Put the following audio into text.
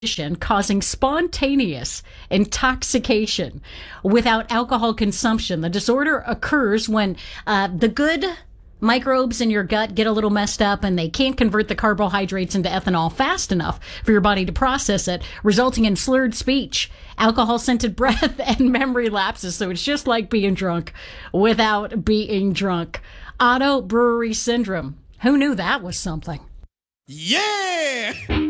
causing spontaneous intoxication without alcohol consumption. The disorder occurs when the good microbes in your gut get a little messed up and they can't convert the carbohydrates into ethanol fast enough for your body to process it, resulting in slurred speech, alcohol-scented breath, and memory lapses. So it's just like being drunk without being drunk. Auto brewery syndrome. Who knew that was something? Yeah!